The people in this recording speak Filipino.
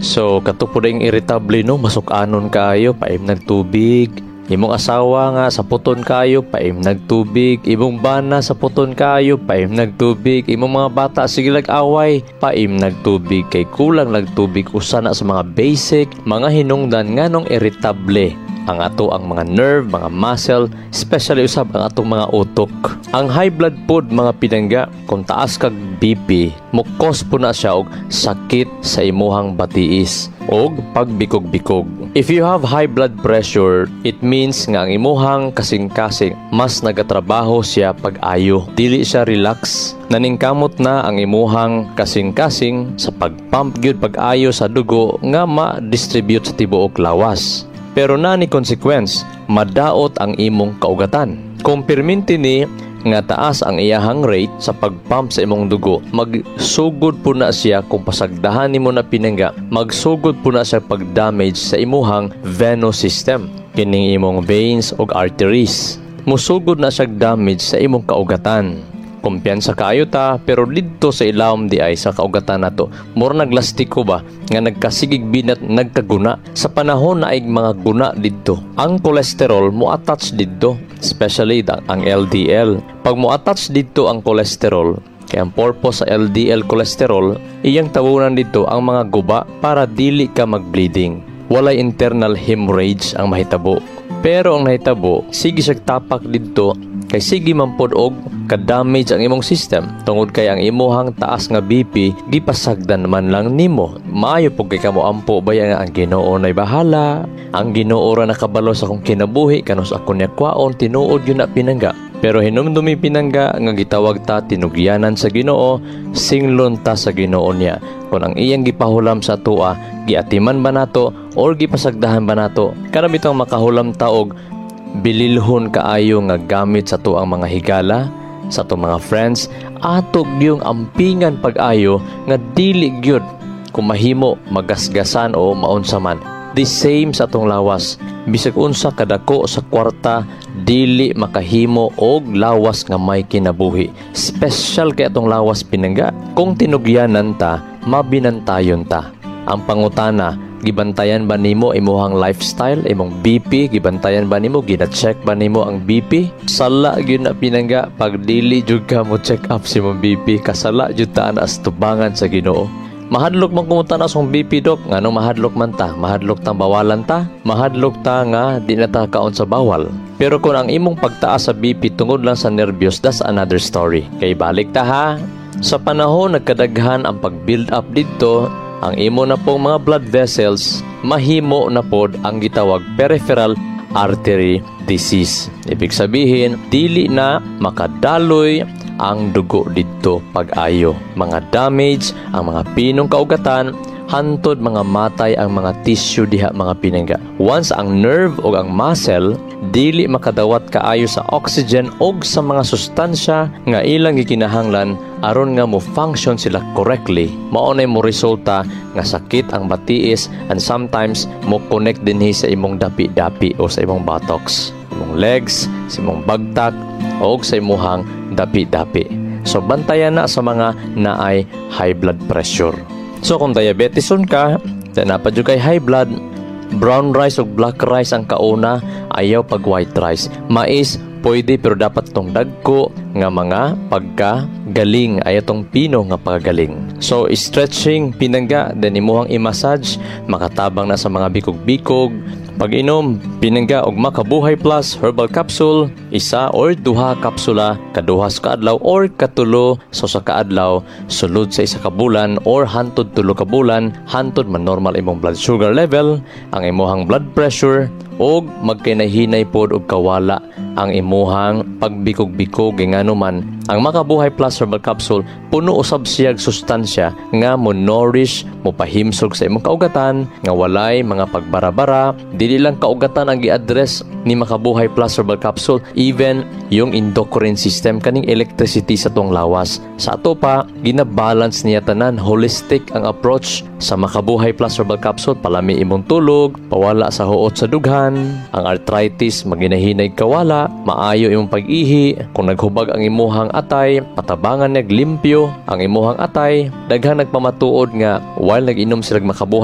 So kato po ding irritable no, masukanon kayo, paim nagtubig. Imong asawa nga sa puton kayo, paim nagtubig. Imong bana sa puton kayo, paim nagtubig. Imong mga bata sige lag-away, paim nagtubig. Kay kulang nagtubig usana sa mga basic, mga hinungdan nganong irritable ang ato ang mga nerve, mga muscle, especially usab ang atong mga utok. Ang high blood pod mga pinangga, kung taas kag BP, mukos po na siya og sakit sa imuhang batiis og pagbikog-bikog. If you have high blood pressure, it means nga ang imuhang kasing-kasing mas nagatrabaho siya pag-ayo. Dili siya relax. Naningkamot na ang imuhang kasing-kasing sa pagpump gyud pag-ayo sa dugo nga ma-distribute sa tibuok lawas. Pero na ni consequence, madaot ang imong kaugatan. Kung perminti ni nga taas ang iyahang rate sa pagpump sa imong dugo, magsugod po na siya kung pasagdahan nimo na pinangga, magsugod po na siya pag-damage sa imuhang venous system, kining imong veins ug arteries. Musugod na siya damage sa imong kaugatan. Kumpiyansa kaayo ta, pero didto sa ilawom di ay sa kaugatan nato, more naglastiko ba nga nagkasigig binat nagkaguna sa panahon na ay mga guna didto. Ang cholesterol mo attach didto, especially ang LDL. Pag mo attach didto ang cholesterol, kaya ang purpose sa LDL cholesterol, iyang tabunan dito ang mga guba para dili ka mag-bleeding. Walay internal hemorrhage ang mahitabo. Pero ang nahitabo, sige siya tapak dito, kay sige man pod og ka-damage ang imong system tungod kay ang imuhang taas nga BP gipasagdan man lang nimo. Maayo pug kay kamo ampo baya nga ang Ginoo nay bahala. Ang Ginoo ra nakabalo sa akong kinabuhi kanos ako niya kwaon tinuod yun na pinangga. Pero hinumdumi pinangga nga gitawag ta tinugyanan sa Ginoo, singlon ta sa Ginoo niya. Kung ang iyang gipahulam sa tuwa, giatiman ba nato or gipasagdahan ba nato? Kana bitong makahulam ta og bililhon kaayo nga gamit sa tuang mga higala, sa atong mga friends, atog yung ampingan pag-ayo nga dili gyud kung mahimo magasgasan o maunsa man. The same sa atong lawas, bisag unsa kadako sa kwarta dili makahimo og lawas nga may kinabuhi. Special kay atong lawas pinangga. Kung tinugyanan ta, mabinantayon ta. Ang pangutana, gibantayan ba nimo imuhang lifestyle, imong BP, gibantayan ba nimo, gina-check ba nimo ang BP? Sala gyud na pinangga pag dili jud ka mo check up si imong BP, kasala jud ta as tubangan sa Ginoo. Mahadlok man kumutan na song BP dok, nganong mahadlok man ta? Mahadlok tang bawalan ta? Mahadlok ta nga di na ta kaon sa bawal. Pero kung ang imong pagtaas sa BP tungod lang sa nervyos, that's another story. Kay balik ta ha. Sa panahon nagkadaghan ang pag-build up dito, ang imo na pong mga blood vessels, mahimo na pod ang gitawag peripheral artery disease. Ibig sabihin, dili na makadaloy ang dugo dito pag-ayo. Mga damage ang mga pinong kaugatan, hantod mga matay ang mga tissue diha mga pinangga. Once ang nerve o ang muscle dili makadawat kaayo sa oxygen o sa mga sustansya nga ilang gikinahanglan aron nga mo function sila correctly, mao nay mo resulta nga sakit ang batiis and sometimes mo connect dinhi sa imong dapi-dapi o sa imong buttocks, imong legs, sa imong bagtak o sa imong dapi-dapi. So bantayan na sa mga naay high blood pressure. So kung diabeteson ka, then napadyo kay high blood, brown rice o black rice ang kauna, ayaw pag white rice. Mais, pwede pero dapat tong dagko nga mga pagkagaling, ayaw tong pino nga pagagaling. So stretching, pinangga, then imuhang i-massage, makatabang na sa mga bikog-bikog. Pag-inom, pinangga og Makabuhay Plus Herbal Capsule, isa or duha kapsula kaduha sa kaadlaw or katulo sa kaadlaw sulod sa isa ka bulan or hantod tulo ka bulan, hantod man normal imong blood sugar level, ang imuhang blood pressure og magkinahinay pod og kawala ang imuhang pagbikog-bikog ngano man. Ang Makabuhay Plus Herbal Capsule puno usab siyag sustansya nga mo nourish, mo pahimsog sa imong kaugatan nga walay mga pagbara-bara. Dili lang kaugatan ang gi-address ni Makabuhay Plus Herbal Capsule, even yung endocrine system, kaning electricity sa tong lawas. Sa ato pa, gina-balance niya tanan, holistic ang approach sa Makabuhay Plus Herbal Capsule. Palami imong tulog, pawala sa huot sa dughan, ang arthritis maginahinay kawala, maayo imong pag-ihi, kung naghubag ang imuhang atay, patabangan nag limpyo ang imuhang atay. Daghang nagpamatuod nga while nag-inom sila Makabuhay